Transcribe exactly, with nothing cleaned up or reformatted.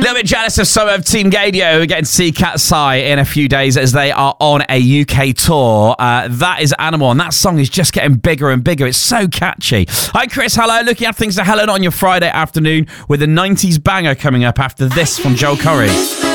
little bit jealous of some of Team Gadio. We're getting to see Cat's Eye in a few days as they are on a U K tour. Uh, that is Animal, and that song is just getting bigger and bigger. It's so catchy. Hi, Chris. Hello. Looking at things to Helen on your Friday afternoon with a nineties banger coming up after this from Joel Corry.